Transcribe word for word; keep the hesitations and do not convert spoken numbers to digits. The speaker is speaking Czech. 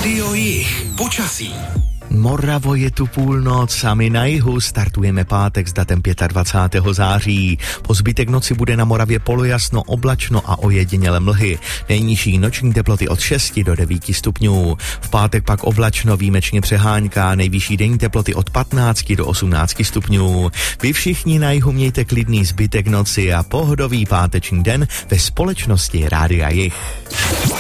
Rádio Jih. Počasí. Moravo, je tu půlnoc a my na jihu startujeme pátek s datem dvacátého pátého září. Po zbytek noci bude na Moravě polojasno, oblačno a ojediněle mlhy. Nejnižší noční teploty od šesti do devíti stupňů. V pátek pak oblačno, výjimečně přehánka, nejvyšší denní teploty od patnácti do osmnácti stupňů. Vy všichni na jihu mějte klidný zbytek noci a pohodový páteční den ve společnosti Rádia Jih.